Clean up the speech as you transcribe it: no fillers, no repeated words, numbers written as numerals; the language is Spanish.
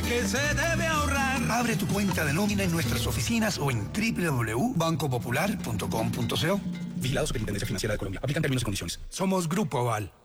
que se debe ahorrar. Abre tu cuenta de nómina en nuestras oficinas o en www.bancopopular.com.co. Vigilado Superintendencia Financiera de Colombia. Aplican términos y condiciones. Somos Grupo Aval.